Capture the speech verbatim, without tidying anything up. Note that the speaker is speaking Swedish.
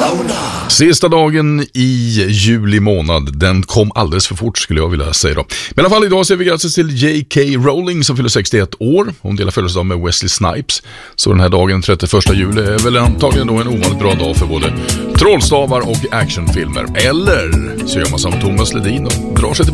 Sauna. Sista dagen i juli månad. Den kom alldeles för fort skulle jag vilja säga då. Men i alla fall idag ser vi grattis till J K Rowling som fyller sextioett år. Hon delar födelsedag med Wesley Snipes. Så den här dagen, trettioförsta juli, är väl antagligen då en ovanligt bra dag för både trollstavar och actionfilmer. Eller så gör man som Thomas Ledin och drar sig till